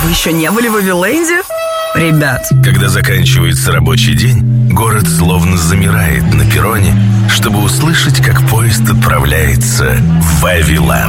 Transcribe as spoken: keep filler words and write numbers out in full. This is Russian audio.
еще не были в Вавиленде? Ребят. Когда заканчивается рабочий день, город словно замирает на перроне, чтобы услышать, как поезд отправляется в Вавиланд.